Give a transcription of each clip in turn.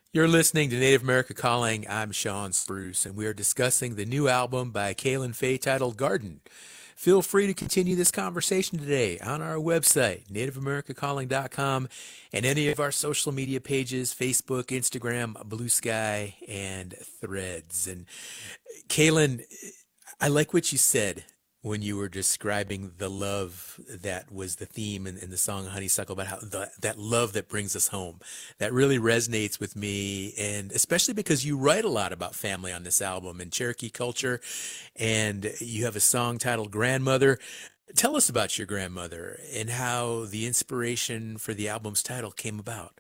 You're listening to Native America Calling. I'm Sean Spruce, and we are discussing the new album by Kaylin Faye titled Garden. Feel free to continue this conversation today on our website, nativeamericacalling.com, and any of our social media pages, Facebook, Instagram, Blue Sky, and Threads. And Kaylin, I like what you said when you were describing the love that was the theme in the song Honeysuckle, about how that love that brings us home. That really resonates with me, and especially because you write a lot about family on this album and Cherokee culture, and you have a song titled Grandmother. Tell us about your grandmother and how the inspiration for the album's title came about.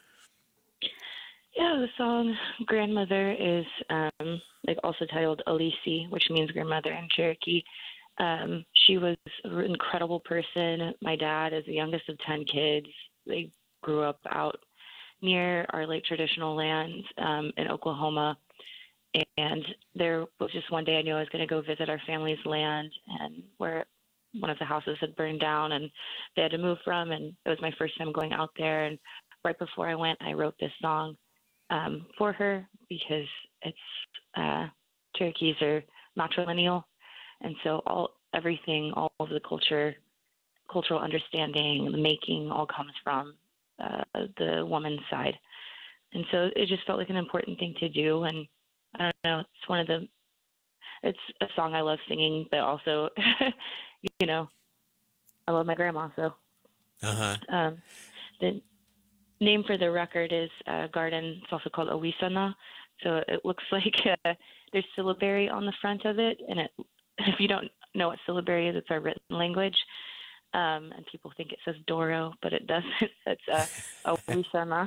Yeah, the song Grandmother is like also titled Alisi, which means grandmother in Cherokee. She was an incredible person. My dad is the youngest of 10 kids. They grew up out near our late traditional lands in Oklahoma. And there was just one day I knew I was going to go visit our family's land and where one of the houses had burned down and they had to move from. And it was my first time going out there. And right before I went, I wrote this song for her because it's Cherokees are matrilineal, and so everything, all of the cultural understanding, the making, all comes from the woman's side, and so it just felt like an important thing to do. And I don't know, it's a song I love singing, but also, you know, I love my grandma, so Uh-huh. um, the name for the record is Garden. It's also called Owisana. So it looks like there's syllabary on the front of it, and if you don't know what syllabary is, it's our written language, and people think it says Doro, but it doesn't. It's Owisana.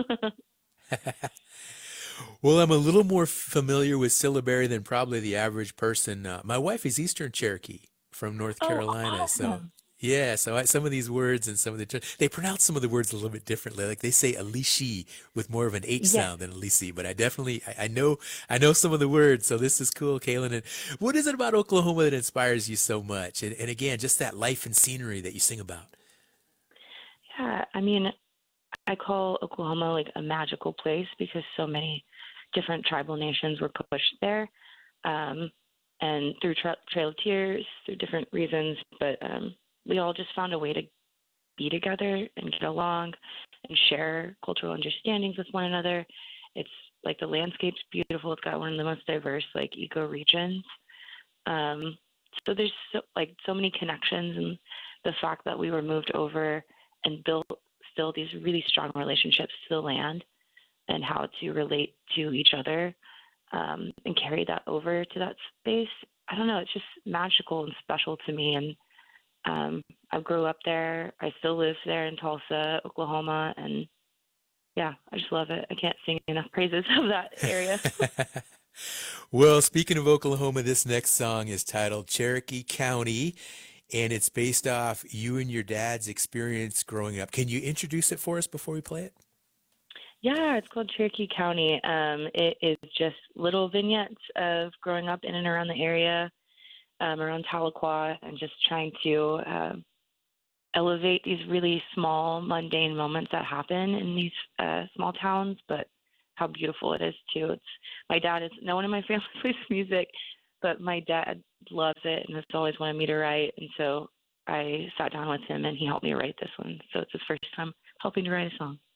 Well, I'm a little more familiar with syllabary than probably the average person. My wife is Eastern Cherokee from North Oh, Carolina, so awesome! yeah. So some of these words and some of they pronounce some of the words a little bit differently. Like they say Alishi with more of an H Yes. sound than Alisi, but I know some of the words. So this is cool, Kaylin. And what is it about Oklahoma that inspires you so much? And again, just that life and scenery that you sing about. Yeah, I mean, I call Oklahoma like a magical place because so many different tribal nations were pushed there, um, and through Trail of Tears, through different reasons, but we all just found a way to be together and get along and share cultural understandings with one another. It's like the landscape's beautiful. It's got one of the most diverse like ecoregions. Um, so there's so many connections, and the fact that we were moved over and built still these really strong relationships to the land and how to relate to each other, and carry that over to that space. I don't know. It's just magical and special to me. And I grew up there. I still live there in Tulsa, Oklahoma, and yeah, I just love it. I can't sing enough praises of that area. Well, speaking of Oklahoma, this next song is titled Cherokee County, and it's based off you and your dad's experience growing up. Can you introduce it for us before we play it? Yeah, it's called Cherokee County. It is just little vignettes of growing up in and around the area, around Tahlequah, and just trying to elevate these really small, mundane moments that happen in these small towns, but how beautiful it is too. It's my dad is no one in my family plays music, but my dad loves it and has always wanted me to write, and so I sat down with him and he helped me write this one. So it's his first time helping to write a song.